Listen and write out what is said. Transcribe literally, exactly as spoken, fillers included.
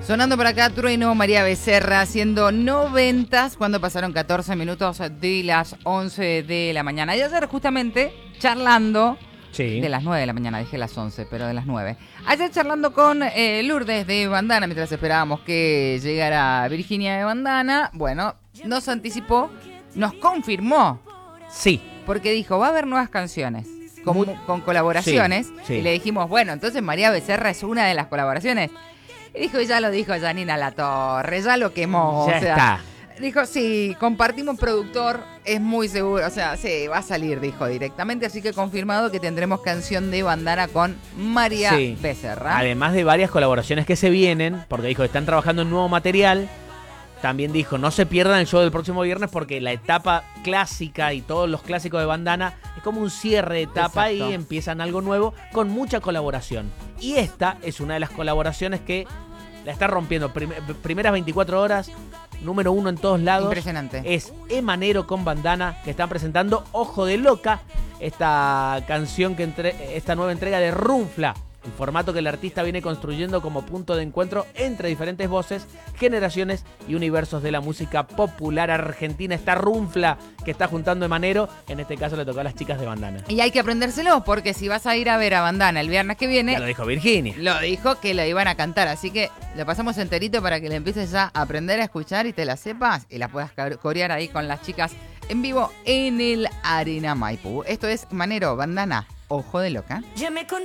Sonando por acá, Trueno, María Becerra, haciendo noventas cuando pasaron catorce minutos de las once de la mañana. Y ayer justamente charlando, sí. de las nueve de la mañana, dije las once, pero de las nueve. Ayer charlando con eh, Lourdes de Bandana, mientras esperábamos que llegara Virginia de Bandana, bueno, nos anticipó, nos confirmó. Sí. Porque dijo, va a haber nuevas canciones. Con, Muy... con colaboraciones. Sí, sí. Y le dijimos, bueno, entonces María Becerra es una de las colaboraciones. Y dijo, ya lo dijo Janina Latorre, ya lo quemó. Ya o sea, está. Dijo, sí, compartimos productor, es muy seguro. O sea, sí, va a salir, dijo directamente. Así que confirmado que tendremos canción de Bandana con María sí. Becerra. Además de varias colaboraciones que se vienen, porque dijo, están trabajando en nuevo material. También dijo, no se pierdan el show del próximo viernes porque la etapa clásica y todos los clásicos de Bandana es como un cierre de etapa. Exacto. Y empiezan algo nuevo con mucha colaboración. Y esta es una de las colaboraciones que la está rompiendo. Prim- primeras veinticuatro horas, número uno en todos lados. Impresionante. Es Emanero con Bandana, que están presentando Ojo de Loca, esta canción, que entre- esta nueva entrega de Runfla. El formato que el artista viene construyendo como punto de encuentro entre diferentes voces, generaciones y universos de la música popular argentina. Esta Runfla que está juntando Emanero, en este caso le tocó a las chicas de Bandana. Y hay que aprendérselo, porque si vas a ir a ver a Bandana el viernes que viene... Ya lo dijo Virginia. Lo dijo que lo iban a cantar, así que lo pasamos enterito para que le empieces ya a aprender a escuchar y te la sepas y la puedas corear ahí con las chicas en vivo en el Arena Maipú. Esto es Manero, Bandana, Ojo de Loca.